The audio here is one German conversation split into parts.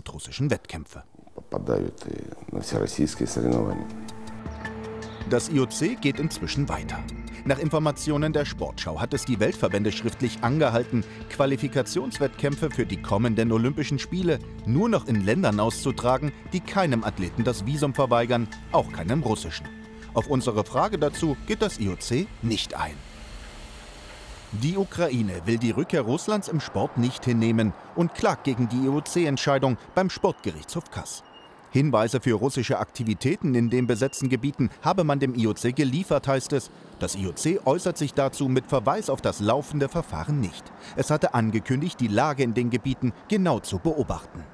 gesamtrussischen Wettkämpfe. Das IOC geht inzwischen weiter. Nach Informationen der Sportschau hat es die Weltverbände schriftlich angehalten, Qualifikationswettkämpfe für die kommenden Olympischen Spiele nur noch in Ländern auszutragen, die keinem Athleten das Visum verweigern, auch keinem russischen. Auf unsere Frage dazu geht das IOC nicht ein. Die Ukraine will die Rückkehr Russlands im Sport nicht hinnehmen und klagt gegen die IOC-Entscheidung beim Sportgerichtshof Kass. Hinweise für russische Aktivitäten in den besetzten Gebieten habe man dem IOC geliefert, heißt es. Das IOC äußert sich dazu mit Verweis auf das laufende Verfahren nicht. Es hatte angekündigt, die Lage in den Gebieten genau zu beobachten.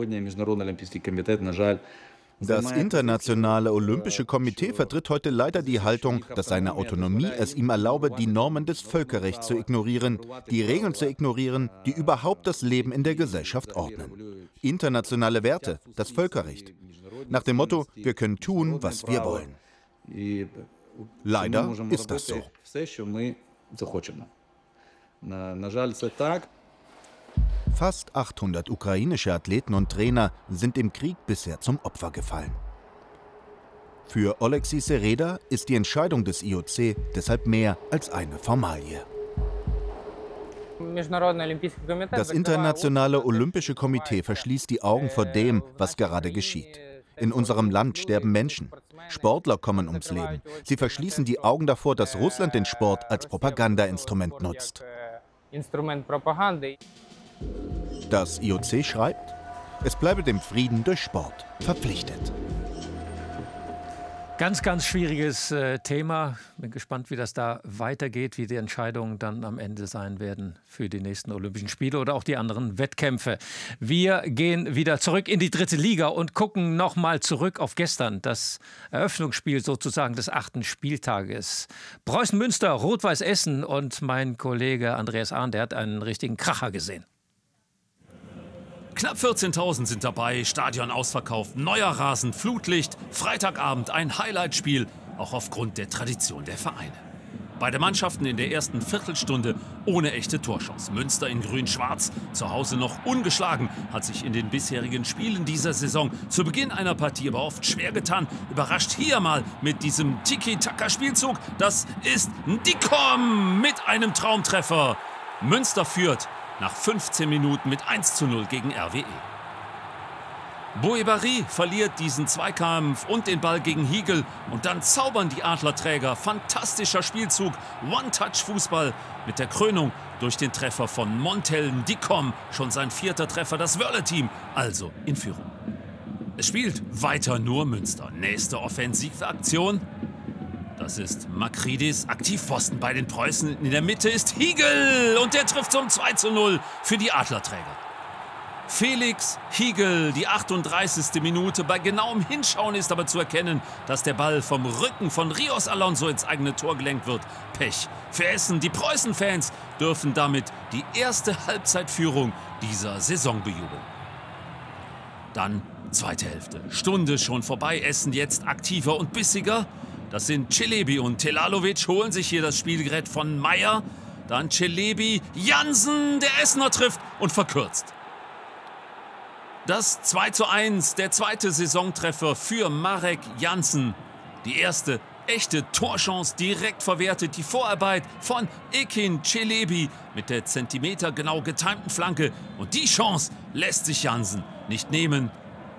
Das Internationale Olympische Komitee vertritt heute leider die Haltung, dass seine Autonomie es ihm erlaube, die Normen des Völkerrechts zu ignorieren, die Regeln zu ignorieren, die überhaupt das Leben in der Gesellschaft ordnen. Internationale Werte, das Völkerrecht. Nach dem Motto, wir können tun, was wir wollen. Leider ist das so. Fast 800 ukrainische Athleten und Trainer sind im Krieg bisher zum Opfer gefallen. Für Oleksiy Sereda ist die Entscheidung des IOC deshalb mehr als eine Formalie. Das Internationale Olympische Komitee verschließt die Augen vor dem, was gerade geschieht. In unserem Land sterben Menschen. Sportler kommen ums Leben. Sie verschließen die Augen davor, dass Russland den Sport als Propagandainstrument nutzt. Das IOC schreibt, es bleibe dem Frieden durch Sport verpflichtet. Ganz, ganz schwieriges Thema. Bin gespannt, wie das da weitergeht, wie die Entscheidungen dann am Ende sein werden für die nächsten Olympischen Spiele oder auch die anderen Wettkämpfe. Wir gehen wieder zurück in die 3. Liga und gucken noch mal zurück auf gestern, das Eröffnungsspiel sozusagen des 8. Spieltages. Preußen Münster, Rot-Weiß Essen und mein Kollege Andreas Ahn, der hat einen richtigen Kracher gesehen. Knapp 14.000 sind dabei, Stadion ausverkauft, neuer Rasen, Flutlicht, Freitagabend ein Highlightspiel, auch aufgrund der Tradition der Vereine. Beide Mannschaften in der ersten Viertelstunde ohne echte Torchance. Münster in grün-schwarz, zu Hause noch ungeschlagen, hat sich in den bisherigen Spielen dieser Saison zu Beginn einer Partie aber oft schwer getan. Überrascht hier mal mit diesem Tiki-Taka-Spielzug. Das ist Dikom mit einem Traumtreffer. Münster führt nach 15 Minuten mit 1:0 gegen RWE. Boebari verliert diesen Zweikampf und den Ball gegen Higel. Und dann zaubern die Adlerträger. Fantastischer Spielzug, One-Touch-Fußball mit der Krönung durch den Treffer von Montel Dikom. Schon sein 4. Treffer, das Wörle-Team also in Führung. Es spielt weiter nur Münster. Nächste Offensivaktion. Das ist Makridis, Aktivpfosten bei den Preußen. In der Mitte ist Higel und der trifft zum 2:0 für die Adlerträger. Felix Higel, die 38. Minute. Bei genauem Hinschauen ist aber zu erkennen, dass der Ball vom Rücken von Rios Alonso ins eigene Tor gelenkt wird. Pech für Essen. Die Preußen-Fans dürfen damit die erste Halbzeitführung dieser Saison bejubeln. Dann zweite Hälfte. Stunde schon vorbei. Essen jetzt aktiver und bissiger. Das sind Celebi und Telalovic, holen sich hier das Spielgerät von Meyer. Dann Celebi, Jansen, der Essener trifft und verkürzt. Das 2:1, der zweite Saisontreffer für Marek Jansen. Die erste echte Torchance direkt verwertet. Die Vorarbeit von Ekin Celebi mit der zentimetergenau getimten Flanke. Und die Chance lässt sich Jansen nicht nehmen.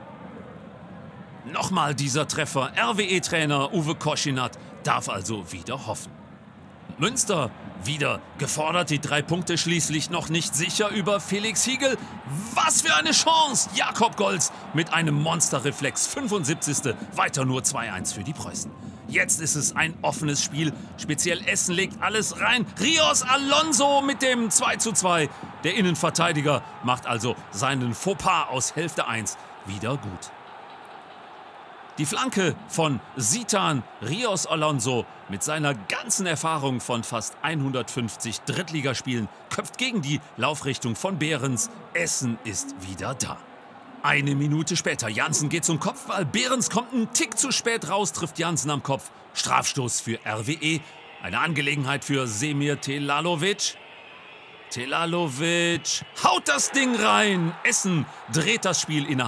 Nochmal dieser Treffer. RWE-Trainer Uwe Koschinat darf also wieder hoffen. Münster wieder gefordert, die 3 Punkte schließlich noch nicht sicher über Felix Higel. Was für eine Chance! Jakob Golz mit einem Monsterreflex. 75. Weiter nur 2:1 für die Preußen. Jetzt ist es ein offenes Spiel. Speziell Essen legt alles rein. Rios Alonso mit dem 2:2. Der Innenverteidiger macht also seinen Fauxpas aus Hälfte 1 wieder gut. Die Flanke von Sitan Rios Alonso mit seiner ganzen Erfahrung von fast 150 Drittligaspielen köpft gegen die Laufrichtung von Behrens. Essen ist wieder da. Eine Minute später, Jansen geht zum Kopfball. Behrens kommt einen Tick zu spät raus, trifft Jansen am Kopf. Strafstoß für RWE. Eine Angelegenheit für Semir Telalovic. Telalovic haut das Ding rein. Essen dreht das Spiel innerhalb